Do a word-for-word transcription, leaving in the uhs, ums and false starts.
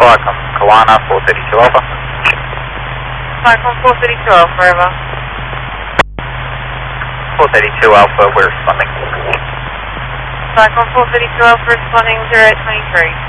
Falcon, Kawana, four thirty-two Alpha. Falcon four thirty-two Alpha, over. four thirty-two Alpha, we're responding. Falcon four thirty-two Alpha responding zero eight twenty-three.